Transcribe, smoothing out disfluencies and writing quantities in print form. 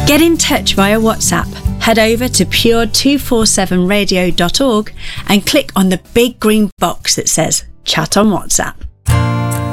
Get in touch via WhatsApp. Head over to pure247radio.org and click on the big green box that says Chat on WhatsApp.